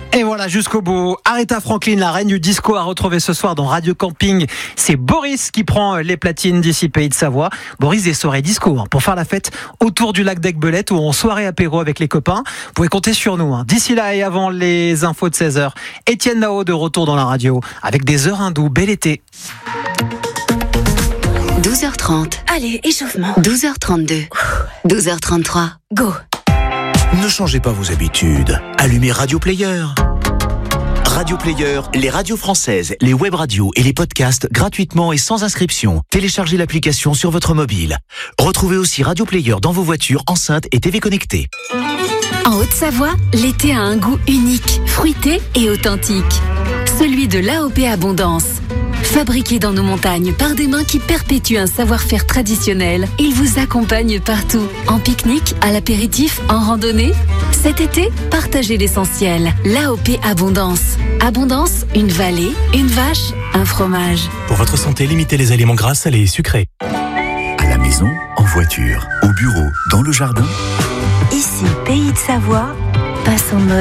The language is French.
Et voilà, jusqu'au bout. Aretha Franklin, la reine du disco, à retrouver ce soir dans Radio Camping. C'est Boris qui prend les platines d'ici Pays de Savoie. Boris des soirées disco, pour faire la fête autour du lac d'Aiguebelette ou en soirée apéro avec les copains. Vous pouvez compter sur nous. D'ici là et avant les infos de 16h, Étienne Nao de retour dans la radio avec des heures hindoues. Bel été. 12h30. Allez, échauffement. 12h32. 12h33. Go. Ne changez pas vos habitudes. Allumez Radio Player. Radio Player, les radios françaises, les web radios et les podcasts gratuitement et sans inscription. Téléchargez l'application sur votre mobile. Retrouvez aussi Radio Player dans vos voitures, enceintes et TV connectées. En Haute-Savoie, l'été a un goût unique, fruité et authentique. Celui de l'AOP Abondance. Fabriqué dans nos montagnes par des mains qui perpétuent un savoir-faire traditionnel, il vous accompagne partout. En pique-nique, à l'apéritif, en randonnée. Cet été, partagez l'essentiel. L'AOP Abondance. Abondance, une vallée, une vache, un fromage. Pour votre santé, limitez les aliments gras, salés et sucrés. À la maison, en voiture, au bureau, dans le jardin. Ici, Pays de Savoie, passe en mode